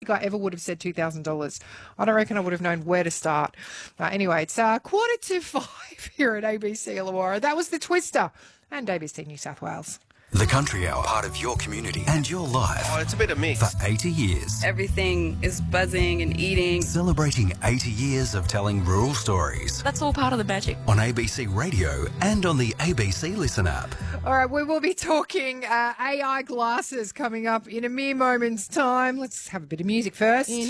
think I ever would have said $2,000. I don't reckon I would have known where to start. Anyway, it's 5:45 here at ABC Illawarra. That was The Twister and ABC New South Wales. The Country Hour, part of your community and your life. Oh, it's a bit of mix. For 80 years. Everything is buzzing and eating. Celebrating 80 years of telling rural stories. That's all part of the magic. On ABC Radio and on the ABC Listen app. All right, we will be talking AI glasses coming up in a mere moment's time. Let's have a bit of music first.